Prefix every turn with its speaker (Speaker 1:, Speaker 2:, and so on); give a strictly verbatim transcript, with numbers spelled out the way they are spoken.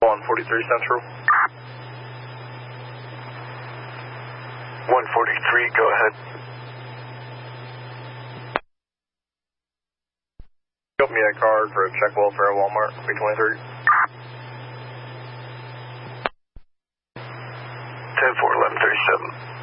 Speaker 1: one forty-three Central.
Speaker 2: one forty-three, go ahead.
Speaker 1: Help me a card for a check welfare at Walmart, B twenty-three.
Speaker 2: ten four eleven thirty-seven.